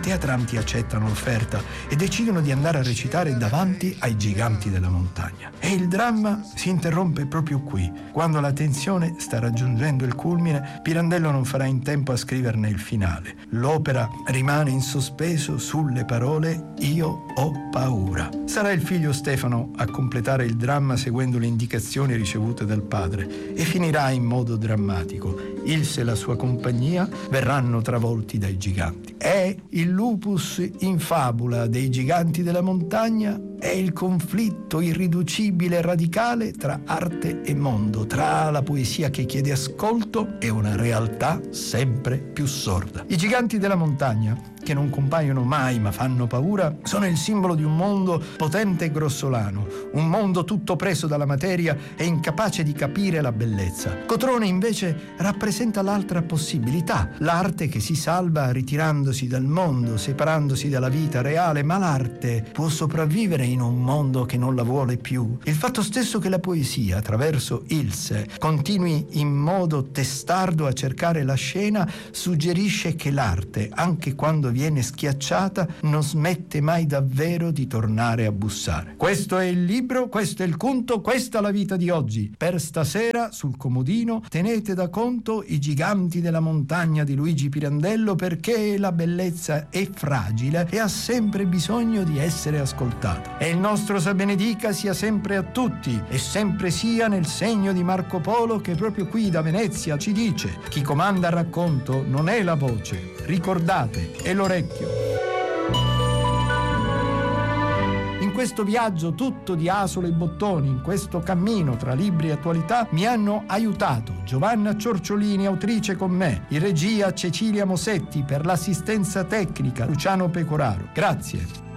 teatranti accettano l'offerta e decidono di andare a recitare davanti ai giganti della montagna. E il dramma si interrompe proprio qui. Quando la tensione sta raggiungendo il culmine, Pirandello non farà in tempo a scriverne il finale. L'opera rimane in sospeso sulle parole "Io ho paura". Sarà il figlio Stefano a completare il dramma seguendo le indicazioni ricevute dal padre, e finirà in modo drammatico. Ilse e la sua compagnia verranno travolti dai giganti. È il lupus in fabula dei giganti della montagna, è il conflitto irriducibile e radicale tra arte e mondo, tra la poesia che chiede ascolto e una realtà sempre più sorda. I giganti della montagna, che non compaiono mai ma fanno paura, sono il simbolo di un mondo potente e grossolano, un mondo tutto preso dalla materia e incapace di capire la bellezza. Cotrone invece rappresenta l'altra possibilità, l'arte che si salva ritirandosi dal mondo, separandosi dalla vita reale, ma l'arte può sopravvivere in un mondo che non la vuole più. Il fatto stesso che la poesia, attraverso Ilse, continui in modo testardo a cercare la scena, suggerisce che l'arte, anche quando viene schiacciata, non smette mai davvero di tornare a bussare. Questo è il libro, questo è il conto, questa è la vita di oggi. Per stasera, sul comodino, tenete da conto I giganti della montagna di Luigi Pirandello, perché la bellezza è fragile e ha sempre bisogno di essere ascoltata. E il nostro Sa benedica sia sempre a tutti e sempre sia nel segno di Marco Polo, che proprio qui da Venezia ci dice: chi comanda il racconto non è la voce, ricordate, è l'orecchio. In questo viaggio tutto di asole e bottoni, in questo cammino tra libri e attualità, mi hanno aiutato Giovanna Ciorciolini, autrice con me, in regia Cecilia Mosetti, per l'assistenza tecnica Luciano Pecoraro. Grazie.